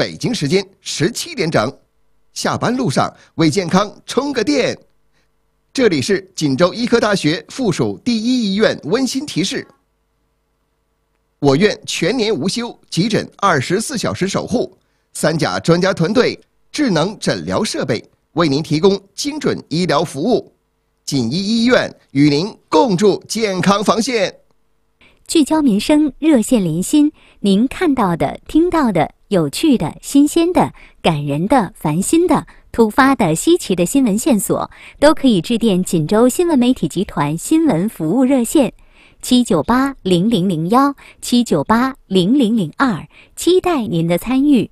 北京时间17点整。下班路上为健康充个电。这里是锦州医科大学附属第一医院温馨提示：我院全年无休，急诊24小时守护，3甲专家团队，智能诊疗设备，为您提供精准医疗服务。锦医医院与您共筑健康防线。 聚焦民生，热线连心，您看到的、听到的、有趣的、新鲜的、感人的、烦心的、突发的、稀奇的新闻线索，都可以致电锦州新闻媒体集团新闻服务热线7980001 7980002，期待您的参与。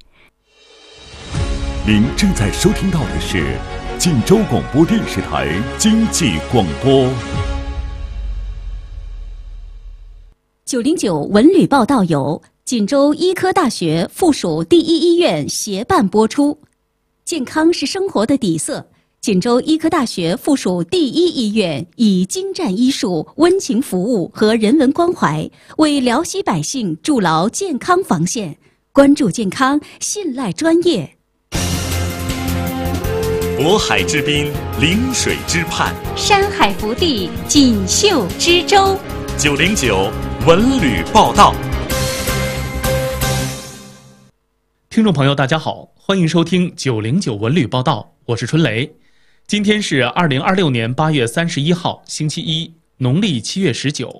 您正在收听到的是锦州广播电视台经济广播。 909文旅报道由锦州医科大学附属第一医院协办播出。健康是生活的底色，锦州医科大学附属第一医院以精湛医术、温情服务和人文关怀，为辽西百姓筑牢健康防线。关注健康，信赖专业。 渤海之滨，临水之畔， 山海福地，锦绣之州。 909文旅报道。 听众朋友大家好，欢迎收听909文旅报道，我是春雷。今天是2026年8月31号星期一，农历7月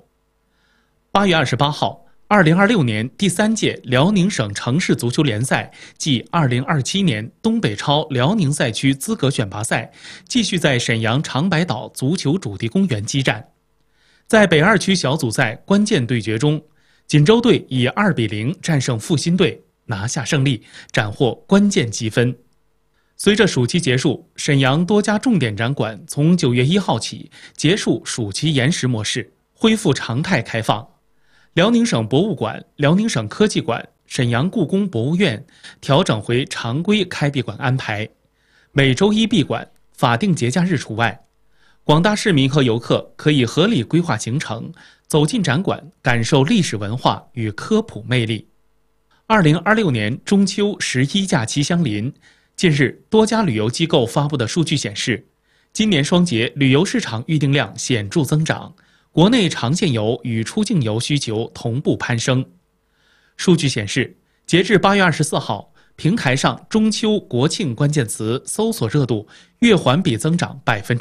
19。8月28号2026年第3届辽宁省城市足球联赛暨2027年东北超辽宁赛区资格选拔赛继续在沈阳长白岛足球主题公园激战。在北2区小组赛关键对决中，锦州队以2-0战胜阜新队，拿下胜利，斩获关键积分。随着暑期结束，沈阳多家重点展馆从9月1号起结束暑期延时模式，恢复常态开放。辽宁省博物馆、辽宁省科技馆、沈阳故宫博物院调整回常规开闭馆安排，每周一闭馆，法定节假日除外。广大市民和游客可以合理规划行程，走进展馆，感受历史文化与科普魅力。2026年中秋11假期相邻，近日多家旅游机构发布的数据显示，今年双节旅游市场预订量显著增长，国内长线游与出境游需求同步攀升。数据显示，截至8月24号，平台上中秋国庆关键词搜索热度月环比增长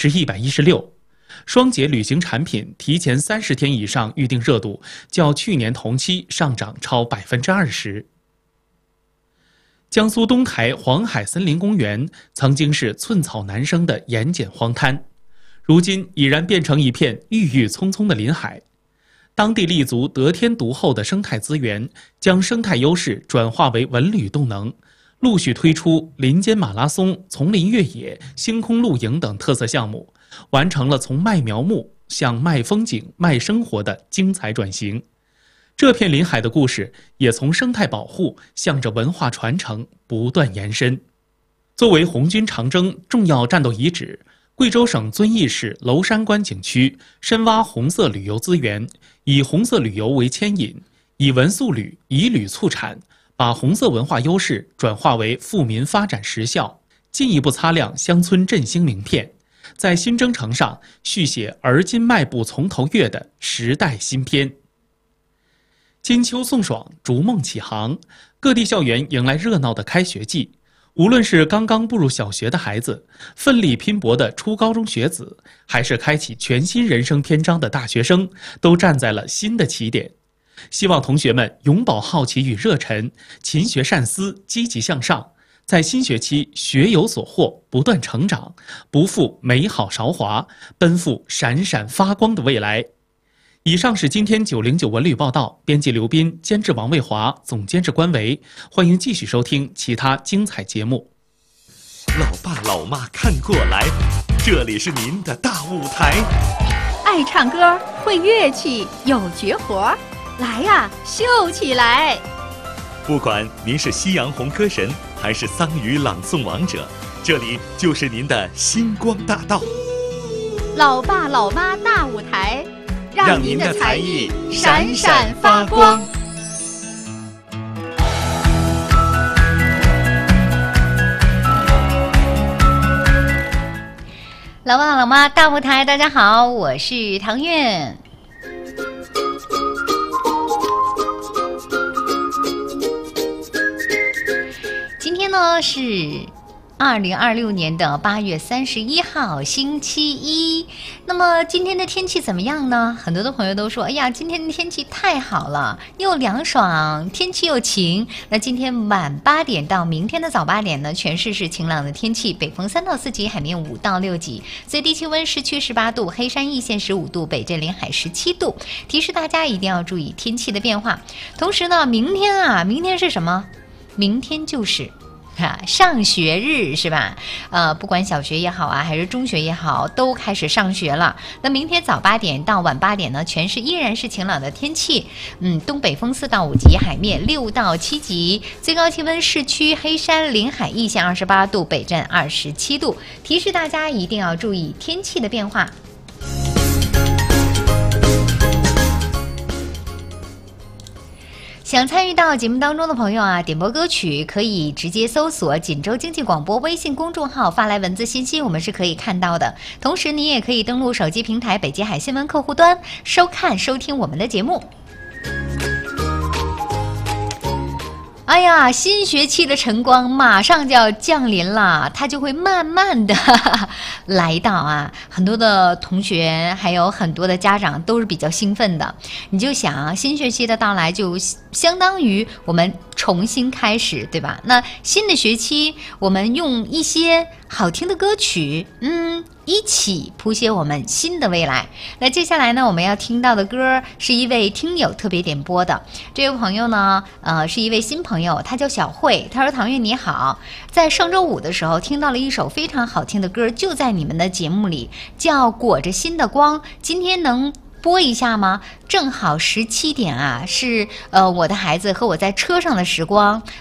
116%，双节旅行产品提前30天以上预订热度较去年同期上涨超20%。江苏东台黄海森林公园曾经是寸草难生的盐碱荒滩，如今已然变成一片郁郁葱葱的林海。当地立足得天独厚的生态资源，将生态优势转化为文旅动能，陆续推出林间马拉松、丛林越野、星空露营等特色项目，完成了从卖苗木向卖风景、卖生活的精彩转型。这片林海的故事也从生态保护向着文化传承不断延伸。作为红军长征重要战斗遗址，贵州省遵义市娄山关景区深挖红色旅游资源，以红色旅游为牵引，以文塑旅、以旅促产，把红色文化优势转化为富民发展实效，进一步擦亮乡村振兴名片，在新征程上续写而今迈步从头越的时代新篇。金秋送爽，逐梦启航，各地校园迎来热闹的开学季。无论是刚刚步入小学的孩子，奋力拼搏的初高中学子，还是开启全新人生篇章的大学生，都站在了新的起点。希望同学们永葆好奇与热忱，勤学善思，积极向上，在新学期学有所获，不断成长，不负美好韶华，奔赴闪闪发光的未来。以上是今天909文旅报道，编辑刘斌，监制王卫华，总监制关维。欢迎继续收听其他精彩节目。 老爸老妈看过来，这里是您的大舞台。 爱唱歌，会乐器，有绝活，来呀，秀起来！ 不管您是夕阳红歌神，还是桑榆朗诵王者，这里就是您的星光大道。 老爸老妈大舞台， 让您的才艺闪闪发光。 老爸老妈大舞台，大家好，我是唐苑。今天呢是2026年的8月31号，星期一。那么今天的天气怎么样呢？很多的朋友都说，哎呀，今天的天气太好了，又凉爽，天气又晴。那今天晚8点到明天的早8点呢，全市是晴朗的天气，北风3到4级，海面5到6级，最低气温市区18度，黑山易县15度，北镇临海17度。提示大家一定要注意天气的变化。同时呢，明天是什么？明天就是上学日是吧？不管小学也好啊，还是中学也好，都开始上学了。那明天早8点到晚8点呢，全市依然是晴朗的天气。东北风4到5级，海面6到7级，最高气温市区黑山临海易县28度，北镇27度。提示大家一定要注意天气的变化。想参与到节目当中的朋友啊，点播歌曲可以直接搜索锦州经济广播微信公众号，发来文字信息，我们是可以看到的。同时你也可以登录手机平台北极海新闻客户端收看收听我们的节目。哎呀，新学期的晨光马上就要降临了，它就会慢慢的来到啊。很多的同学还有很多的家长都是比较兴奋的。你就想，新学期的到来就相当于我们重新开始，对吧？那新的学期，我们用一些好听的歌曲，一起谱写我们新的未来。那接下来呢，我们要听到的歌是一位听友特别点播的。这位朋友呢，是一位新朋友，他叫小慧。他说：“唐月你好，在上周五的时候听到了一首非常好听的歌，就在你们的节目里，叫《裹着心的光》。今天能播一下吗？正好17点啊，是我的孩子和我在车上的时光。